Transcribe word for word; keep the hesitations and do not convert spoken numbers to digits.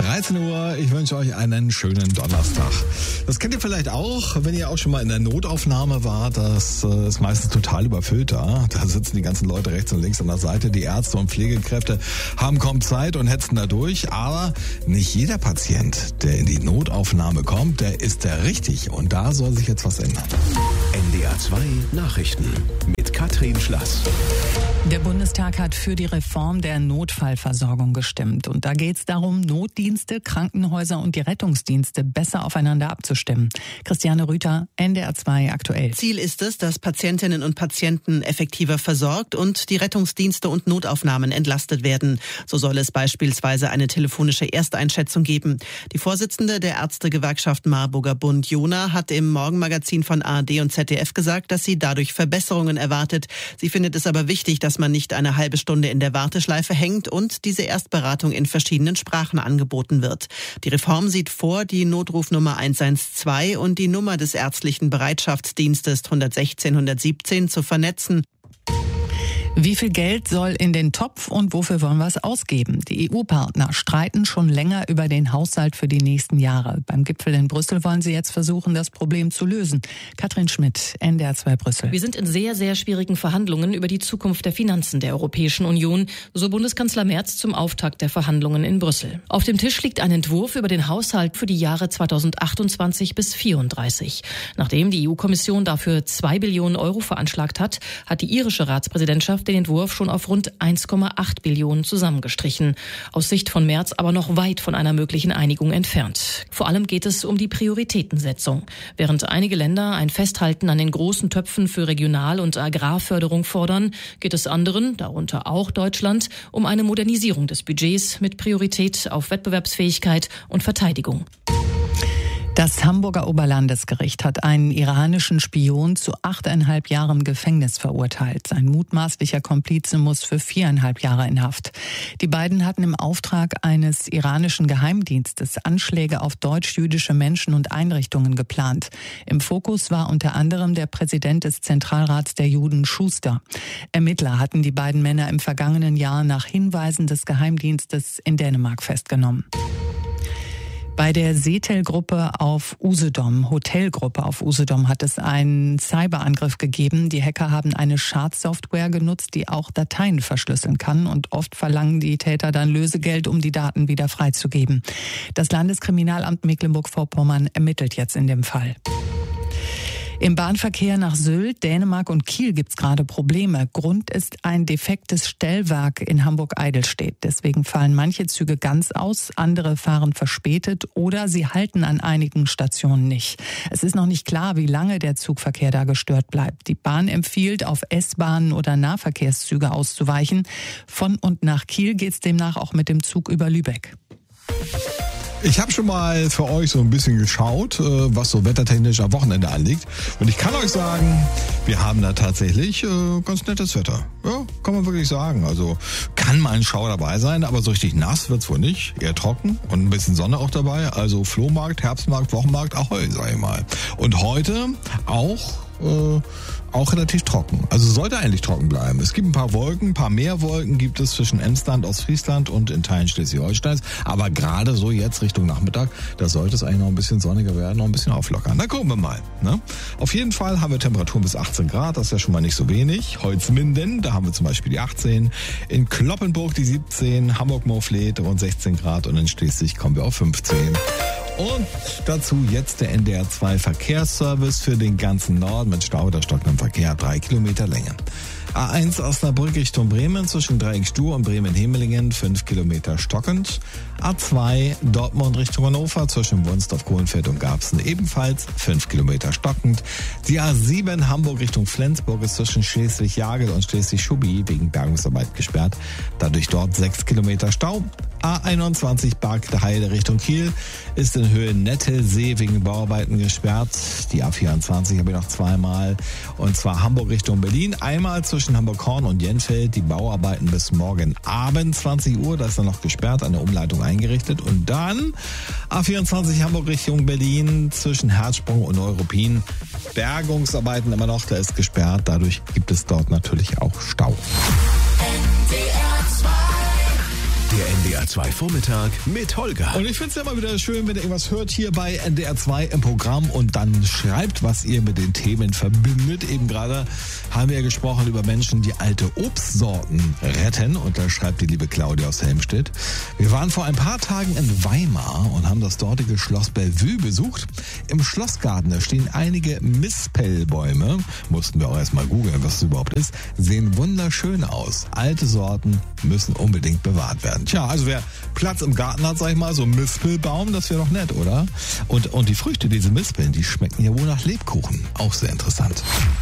dreizehn Uhr, ich wünsche euch einen schönen Donnerstag. Das kennt ihr vielleicht auch, wenn ihr auch schon mal in der Notaufnahme wart. Das ist meistens total überfüllt da. Da sitzen die ganzen Leute rechts und links an der Seite. Die Ärzte und Pflegekräfte haben kaum Zeit und hetzen da durch. Aber nicht jeder Patient, der in die Notaufnahme kommt, der ist der richtig. Und da soll sich jetzt was ändern. N D R zwei Nachrichten mit Katrin Schlass. Der Bundestag hat für die Reform der Notfallversorgung gestimmt. Und da geht es darum, Notdienste, Krankenhäuser und die Rettungsdienste besser aufeinander abzustimmen. Christiane Rüther, N D R zwei aktuell. Ziel ist es, dass Patientinnen und Patienten effektiver versorgt und die Rettungsdienste und Notaufnahmen entlastet werden. So soll es beispielsweise eine telefonische Ersteinschätzung geben. Die Vorsitzende der Ärztegewerkschaft Marburger Bund, Jona, hat im Morgenmagazin von A R D und Z D F gesagt, dass sie dadurch Verbesserungen erwartet. Sie findet es aber wichtig, dass man nicht eine halbe Stunde in der Warteschleife hängt und diese Erstberatung in verschiedenen Sprachen angeboten wird. Die Reform sieht vor, die Notrufnummer eins eins zwei und die Nummer des ärztlichen Bereitschaftsdienstes hundertsechzehn hundertsiebzehn zu vernetzen. Wie viel Geld soll in den Topf und wofür wollen wir es ausgeben? Die E U-Partner streiten schon länger über den Haushalt für die nächsten Jahre. Beim Gipfel in Brüssel wollen sie jetzt versuchen, das Problem zu lösen. Katrin Schmidt, N D R zwei Brüssel. Wir sind in sehr, sehr schwierigen Verhandlungen über die Zukunft der Finanzen der Europäischen Union, so Bundeskanzler Merz zum Auftakt der Verhandlungen in Brüssel. Auf dem Tisch liegt ein Entwurf über den Haushalt für die Jahre zweitausendachtundzwanzig bis vierunddreißig. Nachdem die E U-Kommission dafür zwei Billionen Euro veranschlagt hat, hat die irische Ratspräsidentschaft den Entwurf schon auf rund eins Komma acht Billionen zusammengestrichen. Aus Sicht von Merz aber noch weit von einer möglichen Einigung entfernt. Vor allem geht es um die Prioritätensetzung. Während einige Länder ein Festhalten an den großen Töpfen für Regional- und Agrarförderung fordern, geht es anderen, darunter auch Deutschland, um eine Modernisierung des Budgets mit Priorität auf Wettbewerbsfähigkeit und Verteidigung. Das Hamburger Oberlandesgericht hat einen iranischen Spion zu achteinhalb Jahren Gefängnis verurteilt. Sein mutmaßlicher Komplize muss für viereinhalb Jahre in Haft. Die beiden hatten im Auftrag eines iranischen Geheimdienstes Anschläge auf deutsch-jüdische Menschen und Einrichtungen geplant. Im Fokus war unter anderem der Präsident des Zentralrats der Juden, Schuster. Ermittler hatten die beiden Männer im vergangenen Jahr nach Hinweisen des Geheimdienstes in Dänemark festgenommen. Bei der Setel-Gruppe auf Usedom, Hotelgruppe auf Usedom, hat es einen Cyberangriff gegeben. Die Hacker haben eine Schadsoftware genutzt, die auch Dateien verschlüsseln kann. Und oft verlangen die Täter dann Lösegeld, um die Daten wieder freizugeben. Das Landeskriminalamt Mecklenburg-Vorpommern ermittelt jetzt in dem Fall. Im Bahnverkehr nach Sylt, Dänemark und Kiel gibt's gerade Probleme. Grund ist ein defektes Stellwerk in Hamburg-Eidelstedt. Deswegen fallen manche Züge ganz aus, andere fahren verspätet oder sie halten an einigen Stationen nicht. Es ist noch nicht klar, wie lange der Zugverkehr da gestört bleibt. Die Bahn empfiehlt, auf S-Bahnen oder Nahverkehrszüge auszuweichen. Von und nach Kiel geht's demnach auch mit dem Zug über Lübeck. Ich habe schon mal für euch so ein bisschen geschaut, was so wettertechnisch am Wochenende anliegt. Und ich kann euch sagen, wir haben da tatsächlich äh, ganz nettes Wetter. Ja, kann man wirklich sagen. Also kann mal ein Schauer dabei sein, aber so richtig nass wird's wohl nicht. Eher trocken und ein bisschen Sonne auch dabei. Also Flohmarkt, Herbstmarkt, Wochenmarkt, ahoi, sag ich mal. Und heute auch... Äh, auch relativ trocken. Also sollte eigentlich trocken bleiben. Es gibt ein paar Wolken, ein paar mehr Wolken gibt es zwischen Emsland, Ostfriesland und in Teilen Schleswig-Holsteins. Aber gerade so jetzt Richtung Nachmittag, da sollte es eigentlich noch ein bisschen sonniger werden, noch ein bisschen auflockern. Na gucken wir mal. Ne? Auf jeden Fall haben wir Temperaturen bis achtzehn Grad, das ist ja schon mal nicht so wenig. Holzminden, da haben wir zum Beispiel die achtzehn. In Cloppenburg die siebzehn, Hamburg-Moorfleet und sechzehn Grad und in Schleswig kommen wir auf fünfzehn. Und dazu jetzt der N D R zwei Verkehrsservice für den ganzen Norden mit Stau oder stockendem Verkehr, drei Kilometer Länge. A eins Osnabrück Richtung Bremen zwischen Dreieckstuhl und Bremen-Hemelingen, fünf Kilometer stockend. A zwei Dortmund Richtung Hannover zwischen Wunstorf-Kohlenfeld und Garbsen ebenfalls fünf Kilometer stockend. Die A sieben Hamburg Richtung Flensburg ist zwischen Schleswig-Jagel und Schleswig-Schubi wegen Bergungsarbeit gesperrt. Dadurch dort sechs Kilometer Stau. A einundzwanzig Bargteheide Richtung Kiel ist in Höhe Nettelsee wegen Bauarbeiten gesperrt. Die A vierundzwanzig habe ich noch zweimal. Und zwar Hamburg Richtung Berlin. Einmal zwischen Hamburg-Horn und Jenfeld. Die Bauarbeiten bis morgen Abend zwanzig Uhr. Da ist dann noch gesperrt, eine Umleitung eingerichtet. Und dann A vierundzwanzig Hamburg Richtung Berlin zwischen Herzsprung und Neuruppin. Bergungsarbeiten immer noch, da ist gesperrt. Dadurch gibt es dort natürlich auch Stau. Der N D R R zwei Vormittag mit Holger. Und ich finde es ja immer wieder schön, wenn ihr irgendwas hört hier bei N D R zwei im Programm und dann schreibt, was ihr mit den Themen verbindet. Eben gerade haben wir ja gesprochen über Menschen, die alte Obstsorten retten. Und da schreibt die liebe Claudia aus Helmstedt. Wir waren vor ein paar Tagen in Weimar und haben das dortige Schloss Bellevue besucht. Im Schlossgarten, da stehen einige Mispelbäume. Mussten wir auch erstmal googeln, was das überhaupt ist. Sehen wunderschön aus. Alte Sorten müssen unbedingt bewahrt werden. Tja, also wer Platz im Garten hat, sag ich mal, so ein Mispelbaum, das wäre doch nett, oder? Und, und die Früchte, diese Mispeln, die schmecken ja wohl nach Lebkuchen. Auch sehr interessant.